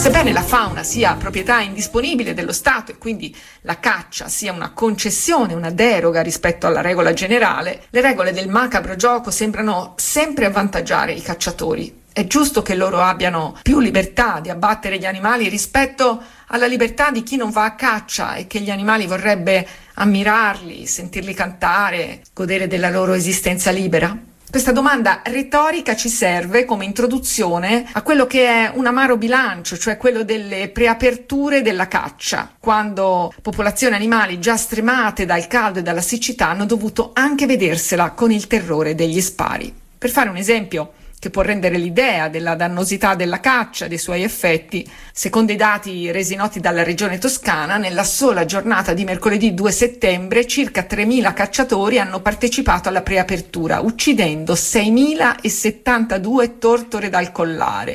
Sebbene la fauna sia proprietà indisponibile dello Stato e quindi la caccia sia una concessione, una deroga rispetto alla regola generale, le regole del macabro gioco sembrano sempre avvantaggiare i cacciatori. È giusto che loro abbiano più libertà di abbattere gli animali rispetto alla libertà di chi non va a caccia e che gli animali vorrebbe ammirarli, sentirli cantare, godere della loro esistenza libera? Questa domanda retorica ci serve come introduzione a quello che è un amaro bilancio, cioè quello delle preaperture della caccia, quando popolazioni animali già stremate dal caldo e dalla siccità hanno dovuto anche vedersela con il terrore degli spari. Per fare un esempio che può rendere l'idea della dannosità della caccia e dei suoi effetti, secondo i dati resi noti dalla regione Toscana, nella sola giornata di mercoledì 2 settembre circa 3.000 cacciatori hanno partecipato alla preapertura, uccidendo 6.072 tortore dal collare,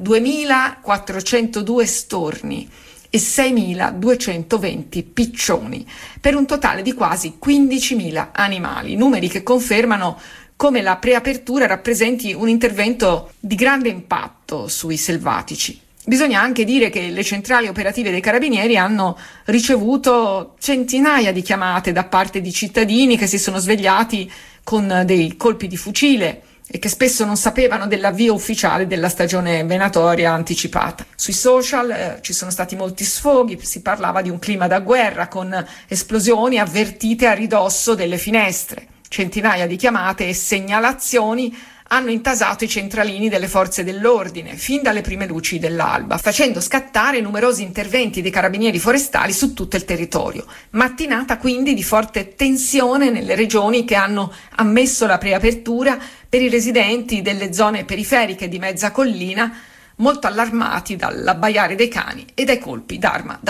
2.402 storni e 6.220 piccioni, per un totale di quasi 15.000 animali, numeri che confermano come la preapertura rappresenti un intervento di grande impatto sui selvatici. Bisogna anche dire che le centrali operative dei Carabinieri hanno ricevuto centinaia di chiamate da parte di cittadini che si sono svegliati con dei colpi di fucile e che spesso non sapevano dell'avvio ufficiale della stagione venatoria anticipata. Sui social ci sono stati molti sfoghi, si parlava di un clima da guerra con esplosioni avvertite a ridosso delle finestre. Centinaia di chiamate e segnalazioni hanno intasato i centralini delle forze dell'ordine fin dalle prime luci dell'alba, facendo scattare numerosi interventi dei carabinieri forestali su tutto il territorio. Mattinata quindi di forte tensione nelle regioni che hanno ammesso la preapertura per i residenti delle zone periferiche di mezza collina, molto allarmati dall'abbaiare dei cani e dai colpi d'arma